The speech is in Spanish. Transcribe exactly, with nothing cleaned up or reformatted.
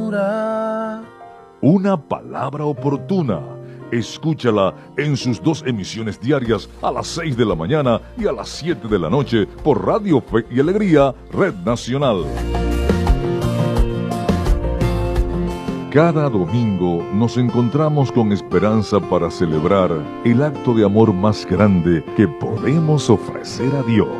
ternura. Una palabra oportuna. Escúchala en sus dos emisiones diarias a las seis de la mañana y a las siete de la noche por Radio Fe y Alegría, Red Nacional. Cada domingo nos encontramos con esperanza para celebrar el acto de amor más grande que podemos ofrecer a Dios.